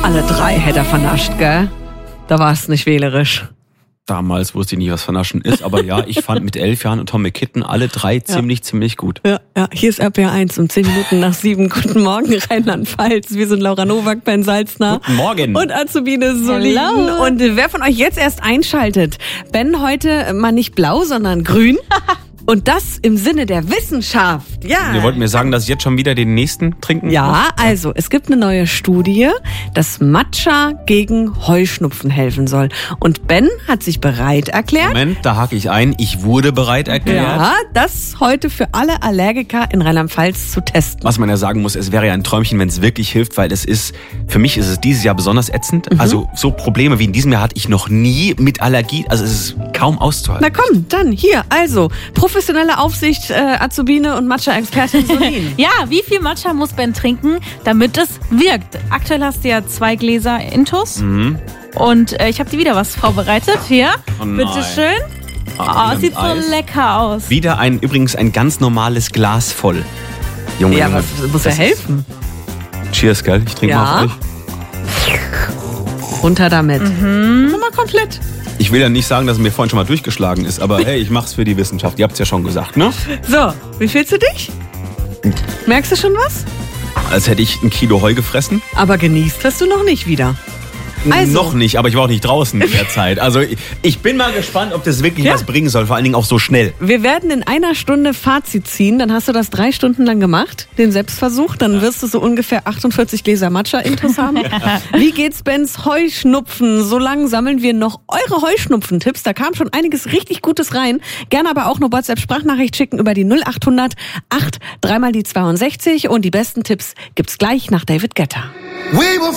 Alle 3 hätte er vernascht, gell? Da war es nicht wählerisch. Damals wusste ich nicht, was Vernaschen ist, aber ja, ich fand mit 11 Jahren und Tom McKitten alle 3 ziemlich gut. Ja, hier ist RPR 1 um 10 Minuten nach 7. Guten Morgen, Rheinland-Pfalz. Wir sind Laura Nowak, Ben Salzner. Guten Morgen. Und Azubine Solin. Hello. Und wer von euch jetzt erst einschaltet, Ben heute mal nicht blau, sondern grün. Und das im Sinne der Wissenschaft. Ja. Ihr wollt mir sagen, dass ich jetzt schon wieder den nächsten trinken muss? Ja, also es gibt eine neue Studie, dass Matcha gegen Heuschnupfen helfen soll. Und Ben hat sich bereit erklärt. Moment, da hake ich ein. Ich wurde bereit erklärt. Ja, das heute für alle Allergiker in Rheinland-Pfalz zu testen. Was man ja sagen muss, es wäre ja ein Träumchen, wenn es wirklich hilft, weil für mich ist es dieses Jahr besonders ätzend. Also so Probleme wie in diesem Jahr hatte ich noch nie mit Allergie. Also es ist kaum auszuhalten. Na komm, dann hier, also professionelle Aufsicht, Azubine und Matcha-Expertin Solin. Ja, wie viel Matcha muss Ben trinken, damit es wirkt? Aktuell hast du ja 2 Gläser Intus. Und ich habe dir wieder was vorbereitet. Hier, Oh nein. bitteschön. wieder Sieht mit so Eis. lecker aus. Wieder übrigens ein ganz normales Glas voll. Junge, Ja, Junge, was muss ja das helfen? ist- Cheers, gell? Ich trinke Ja. mal auf euch. Runter damit. Mal komplett. Ich will ja nicht sagen, dass es mir vorhin schon mal durchgeschlagen ist, aber hey, ich mach's für die Wissenschaft. Ihr habt's ja schon gesagt, ne? So, wie fühlst du dich? Merkst du schon was? Als hätte ich 1 Kilo Heu gefressen. Aber genießt hast du noch nicht wieder. Also. Noch nicht, aber ich war auch nicht draußen in der Zeit. Also ich bin mal gespannt, ob das wirklich was bringen soll, vor allen Dingen auch so schnell. Wir werden in einer Stunde Fazit ziehen. Dann hast du das 3 Stunden lang gemacht, den Selbstversuch. Dann wirst du so ungefähr 48 Gläser Matcha-Intus haben. Wie geht's Bens Heuschnupfen? So lange sammeln wir noch eure Heuschnupfen-Tipps. Da kam schon einiges richtig Gutes rein. Gerne aber auch eine WhatsApp-Sprachnachricht schicken über die 0800 8 3 mal die 62. Und die besten Tipps gibt's gleich nach David Guetta.